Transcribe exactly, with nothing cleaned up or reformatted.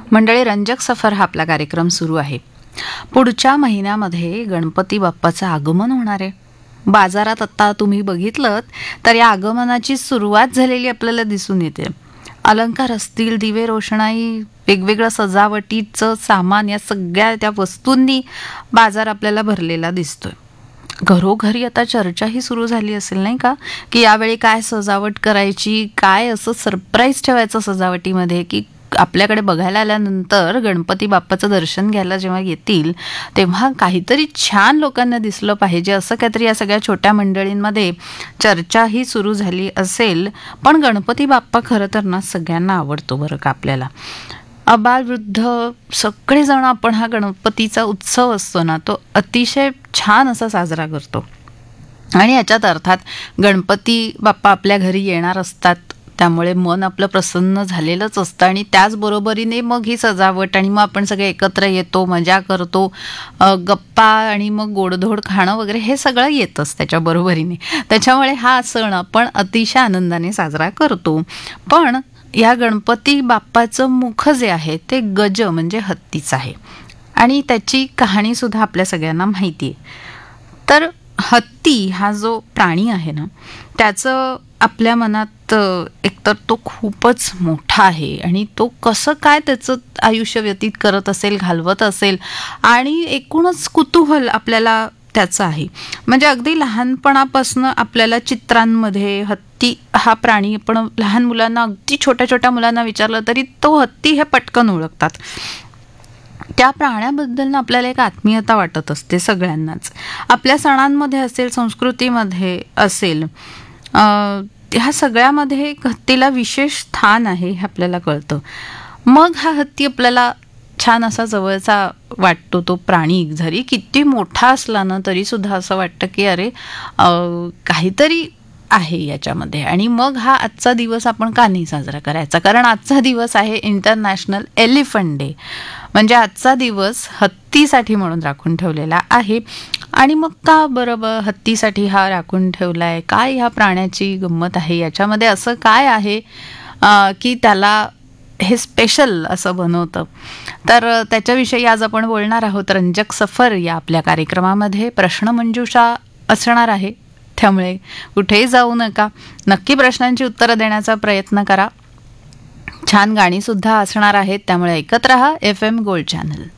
मंडळी, रंजक सफर हा आपला कार्यक्रम सुरू आहे. पुढच्या महिन्यामध्ये गणपती बाप्पाचं आगमन होणार आहे. बाजारात आता तुम्ही बघितलं तर या आगमनाची सुरुवात झालेली आपल्याला दिसून येते. अलंकार असतील, दिवे रोषणाई, वेगवेगळं सजावटीचं सामान, या सगळ्या त्या वस्तूंनी बाजार आपल्याला भरलेला दिसतोय. घरोघरी आता चर्चाही सुरू झाली असेल नाही का, की यावेळी काय सजावट करायची, काय असं सरप्राईज ठेवायचं सजावटीमध्ये, की आपल्याकडे बघायला आल्यानंतर गणपती बाप्पाचं दर्शन घ्यायला जेव्हा येतील तेव्हा काहीतरी छान लोकांना दिसलं पाहिजे, असं काहीतरी या सगळ्या छोट्या मंडळींमध्ये चर्चाही सुरू झाली असेल. पण गणपती बाप्पा खरं तर ना सगळ्यांना आवडतो बरं का. आपल्याला अबाल वृद्ध सगळेजण आपण हा गणपतीचा उत्सव असतो ना तो अतिशय छान असा साजरा करतो. आणि याच्यात अर्थात गणपती बाप्पा आपल्या घरी येणार असतात, त्यामुळे मन आपलं प्रसन्न झालेलंच असतं. आणि त्याचबरोबरीने मग ही सजावट आणि मग आपण सगळे एकत्र येतो, मजा करतो, गप्पा आणि मग गोडधोड खाणं वगैरे हे सगळं येतच त्याच्या बरोबरीने. त्याच्यामुळे हा सण आपण अतिशय आनंदाने साजरा करतो. पण या गणपती बाप्पाचं मुख जे आहे ते गज म्हणजे हत्तीचं आहे आणि त्याची कहाणीसुद्धा आपल्या सगळ्यांना माहिती आहे. तर हत्ती हा जो प्राणी आहे ना त्याचं आपल्या मनात एकतर तो खूपच मोठा आहे आणि तो कसं काय त्याचं आयुष्य व्यतीत करत असेल, घालवत असेल, आणि एकूणच कुतूहल आपल्याला त्याचं आहे. म्हणजे अगदी लहानपणापासून आपल्याला चित्रांमध्ये हत्ती हा प्राणी, आपण लहान मुलांना, अगदी छोट्या छोट्या मुलांना विचारलं तरी तो हत्ती हे पटकन ओळखतात. त्या प्राण्याबद्दल ना आपल्याला एक आत्मीयता वाटत असते सगळ्यांनाच. आपल्या सणांमध्ये असेल, संस्कृतीमध्ये असेल, ह्या सगळ्यामध्ये हत्तीला विशेष स्थान आहे हे आपल्याला कळतं. मग हा हत्ती आपल्याला छान असा जवळचा वाटतो. तो प्राणी जरी किती मोठा असला ना तरी सुद्धा असं वाटतं की अरे काहीतरी आहे याच्यामध्ये. आणि मग हा आजचा दिवस आपण का नाही साजरा करायचा, कारण आजचा दिवस आहे इंटरनॅशनल एलिफंट डे. म्हणजे आजचा दिवस हत्तीसाठी म्हणून राखून ठेवलेला आहे. आणि मग का बरोबर हत्तीसाठी हा राखून ठेवला आहे, काय ह्या प्राण्याची गंमत आहे, याच्यामध्ये असं काय आहे की त्याला हे स्पेशल असं बनवतं. तर त्याच्याविषयी आज आपण बोलणार आहोत रंजक सफर या आपल्या कार्यक्रमामध्ये. प्रश्नमंजुषा असणार आहे, त्यामुळे कुठेही जाऊ नका. नक्की प्रश्नांची उत्तरं देण्याचा प्रयत्न करा. छान गाणी सुद्धा असणार आहेत, त्यामुळे ऐकत रहा एफ एम गोल्ड चॅनल.